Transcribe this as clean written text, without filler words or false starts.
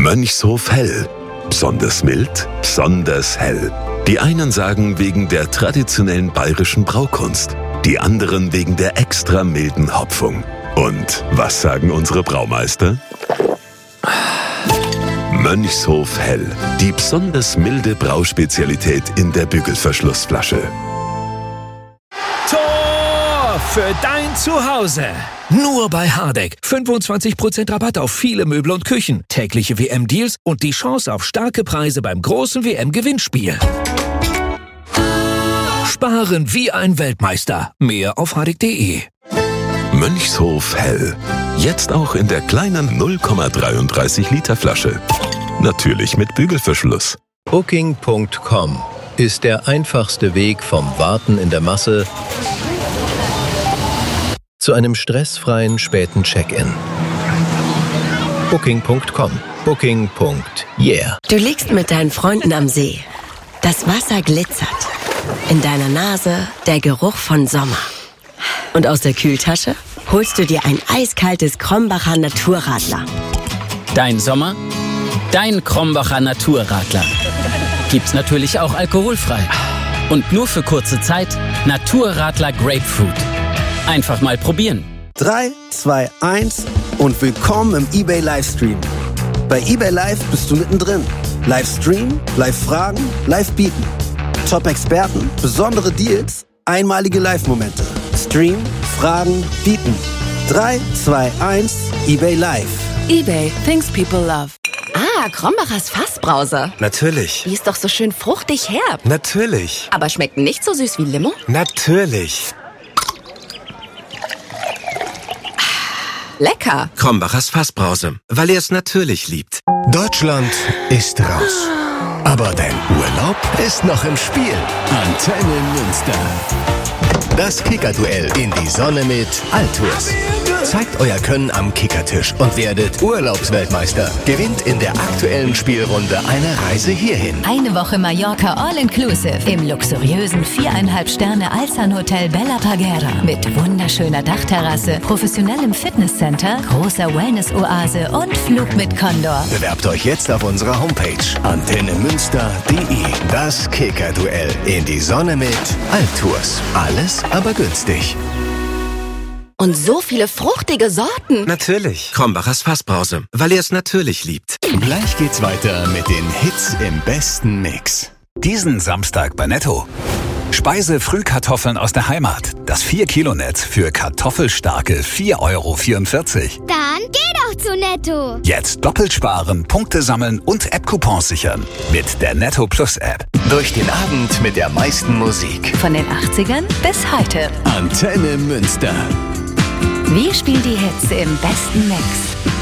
Mönchshof Hell. Besonders mild, besonders hell. Die einen sagen wegen der traditionellen bayerischen Braukunst, die anderen wegen der extra milden Hopfung. Und was sagen unsere Braumeister? Mönchshof Hell, die besonders milde Brauspezialität in der Bügelverschlussflasche. Tor für dein Zuhause. Nur bei Hardegg. 25% Rabatt auf viele Möbel und Küchen, tägliche WM-Deals und die Chance auf starke Preise beim großen WM-Gewinnspiel. Sparen wie ein Weltmeister. Mehr auf hardegg.de. Mönchshof Hell. Jetzt auch in der kleinen 0,33 Liter Flasche. Natürlich mit Bügelverschluss. Booking.com ist der einfachste Weg vom Warten in der Masse zu einem stressfreien späten Check-in. Booking.com. Booking.yeah. Du liegst mit deinen Freunden am See. Das Wasser glitzert. In deiner Nase der Geruch von Sommer. Und aus der Kühltasche holst du dir ein eiskaltes Krombacher Naturradler. Dein Sommer? Dein Krombacher Naturradler. Gibt's natürlich auch alkoholfrei. Und nur für kurze Zeit Naturradler Grapefruit. Einfach mal probieren. 3, 2, 1 und willkommen im eBay Livestream. Bei eBay Live bist du mittendrin. Livestream, Live-Fragen, Live-Bieten. Top-Experten, besondere Deals, einmalige Live-Momente. Stream, Fragen, Bieten. 3, 2, 1, eBay Live. eBay, things people love. Ah, Krombachers Fassbrause. Natürlich. Die ist doch so schön fruchtig herb. Natürlich. Aber schmeckt nicht so süß wie Limo? Natürlich. Lecker. Krombachers Fassbrause, weil er es natürlich liebt. Deutschland ist raus. Aber dein Urlaub ist noch im Spiel. Antenne Münster. Das Kickerduell in die Sonne mit Altours. Zeigt euer Können am Kickertisch und werdet Urlaubsweltmeister. Gewinnt in der aktuellen Spielrunde eine Reise hierhin. Eine Woche Mallorca All-Inclusive im luxuriösen 4,5 Sterne Alsan Hotel Bella Parguera mit wunderschöner Dachterrasse, professionellem Fitnesscenter, großer Wellness-Oase und Flug mit Condor. Bewerbt euch jetzt auf unserer Homepage antennemünster.de. Das Kickerduell in die Sonne mit Altours. Alles aber günstig. Und so viele fruchtige Sorten. Natürlich. Krombachers Fassbrause, weil er es natürlich liebt. Gleich geht's weiter mit den Hits im besten Mix. Diesen Samstag bei Netto. Speise-Frühkartoffeln aus der Heimat. Das 4-Kilo-Netz für kartoffelstarke 4,44 €. Dann geh doch zu Netto. Jetzt doppelt sparen, Punkte sammeln und App-Coupons sichern. Mit der Netto Plus App. Durch den Abend mit der meisten Musik. Von den 80ern bis heute. Antenne Münster. Wir spielen die Hits im besten Mix.